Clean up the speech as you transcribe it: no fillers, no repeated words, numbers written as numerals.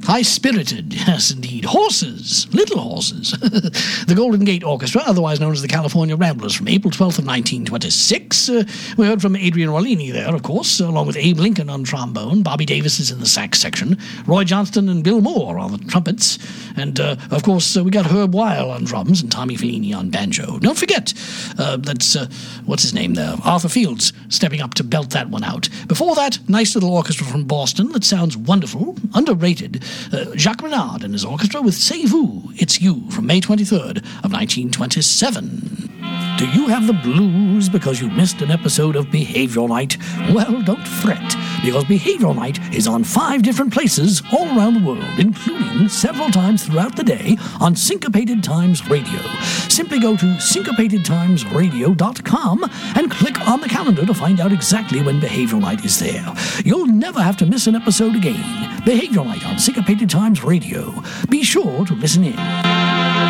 High-spirited, yes indeed. Horses, little horses. The Golden Gate Orchestra, otherwise known as the California Ramblers, from April 12th of 1926. We heard from Adrian Rollini there, of course, along with Abe Lincoln on trombone. Bobby Davis is in the sax section. Roy Johnston and Bill Moore on the trumpets. And, of course, we got Herb Weil on drums and Tommy Fellini on banjo. Don't forget, what's his name there? Arthur Fields stepping up to belt that one out. Before that, nice little orchestra from Boston that sounds wonderful, underrated. Jacques Renard and his orchestra with C'est Vous, It's You, from May 23rd of 1927. Do you have the blues because you missed an episode of Behavioral Night? Well, don't fret, because Behavioral Night is on 5 different places all around the world, including several times throughout the day on Syncopated Times Radio. Simply go to syncopatedtimesradio.com and click on the calendar to find out exactly when Behavioral Night is there. You'll never have to miss an episode again. Behavioral Night on Syncopated Times Radio. Be sure to listen in.